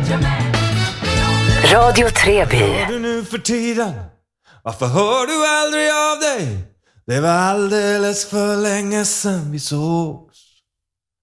Radio Treby. Vad hör du nu för tiden? Varför hör du aldrig av dig? Det var alldeles för länge sedan vi såg.